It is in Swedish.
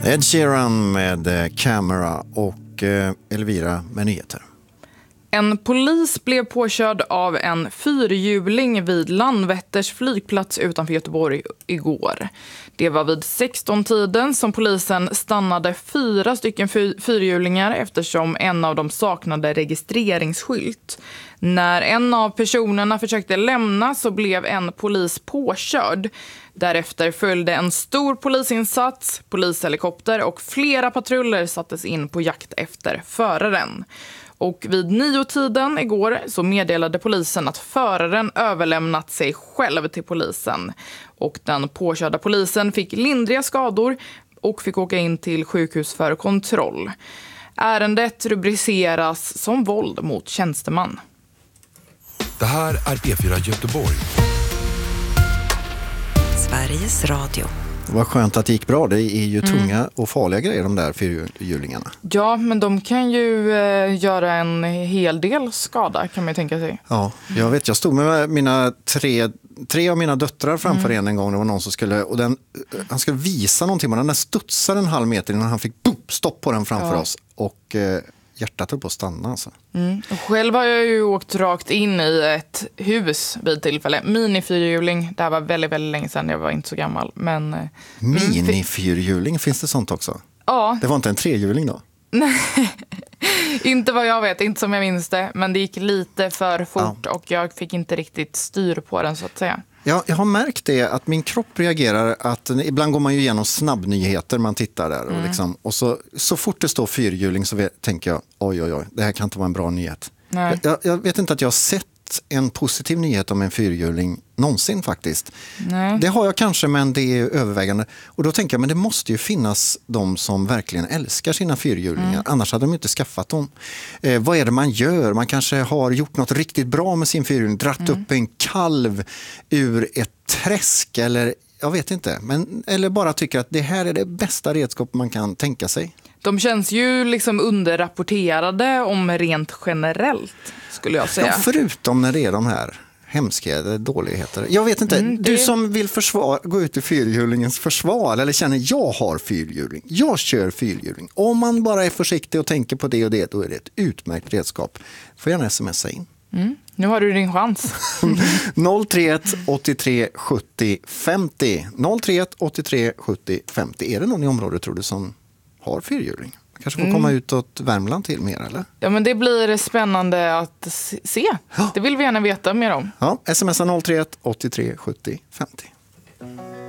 Ed Sheeran med Camera och Elvira med nyheter. En polis blev påkörd av en fyrhjuling vid Landvetters flygplats utanför Göteborg igår. Det var vid 16-tiden som polisen stannade 4 stycken fyrhjulingar eftersom en av dem saknade registreringsskylt. När en av personerna försökte lämna så blev en polis påkörd. Därefter följde en stor polisinsats, polishelikopter och flera patruller sattes in på jakt efter föraren. Och vid 9-tiden igår så meddelade polisen att föraren överlämnat sig själv till polisen. Och den påkörda polisen fick lindriga skador och fick åka in till sjukhus för kontroll. Ärendet rubriceras som våld mot tjänsteman. Det här är P4 Göteborg. Sveriges Radio. Vad skönt att det gick bra. Det är ju tunga och farliga grejer, de där fyrhjulingarna. Ja, men de kan ju göra en hel del skada, kan man ju tänka sig. Ja, jag stod med mina tre av mina döttrar framför en gång. Det var någon som skulle, och han skulle visa någonting, men den studsade en halv meter innan han fick stopp på den framför oss. Och hjärtat höll på att stanna. Alltså. Och själv har jag ju åkt rakt in i ett hus vid tillfälle. Minifyrhjuling, det här var väldigt, väldigt länge sedan, jag var inte så gammal. Men, minifyrhjuling, finns det sånt också? Ja. Det var inte en trehjuling då? Nej, inte vad jag vet, inte som jag minns det. Men det gick lite för fort och jag fick inte riktigt styr på den så att säga. Ja, jag har märkt det att min kropp reagerar att ibland går man ju igenom snabbnyheter, man tittar där och, liksom, och så fort det står fyrhjuling så tänker jag oj, det här kan inte vara en bra nyhet. Nej. Jag vet inte att jag har sett en positiv nyhet om en fyrhjuling någonsin faktiskt. Nej. Det har jag kanske, men det är övervägande. Och då tänker jag, men det måste ju finnas de som verkligen älskar sina fyrhjulingar. Annars hade de inte skaffat dem. Vad är det man gör? Man kanske har gjort något riktigt bra med sin fyrhjuling. Dratt upp en kalv ur ett träsk eller jag vet inte. Eller bara tycker att det här är det bästa redskap man kan tänka sig. De känns ju liksom underrapporterade om rent generellt, skulle jag säga. Ja, förutom när det är de här hemska dåligheter. Jag vet inte, du som vill gå ut i fyrhjulingens försvar eller känner jag har fyrhjuling, jag kör fyrhjuling. Om man bara är försiktig och tänker på det och det, då är det ett utmärkt redskap. Får gärna smsa in. Nu har du din chans. 031 83 70 50. 031 83 70 50. Är det någon i området, tror du, som har fyrhjuling? Kanske får komma ut åt Värmland till mer, eller? Ja, men det blir spännande att se. Det vill vi gärna veta mer om. Ja, smsa 031 83 70 50.